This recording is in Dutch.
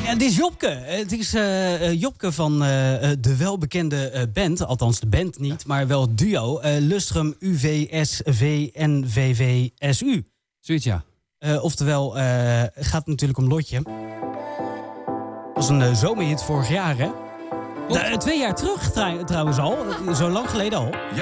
Ja, het is Jopke. Het is Jopke van de welbekende band. Althans, de band niet, maar wel het duo. Lustrum UVSVNVVSU. Zoiets, ja. Oftewel, gaat natuurlijk om Lotje. Dat was een zomerhit vorig jaar, hè? 2 jaar terug trouwens al. Zo lang geleden al.